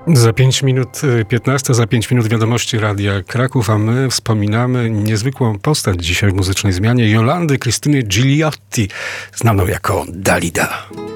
Za 5 minut 15, za 5 minut wiadomości Radia Kraków, a my wspominamy niezwykłą postać dzisiaj w muzycznej zmianie, Jolandy Krystyny Gigliotti, znaną jako Dalida.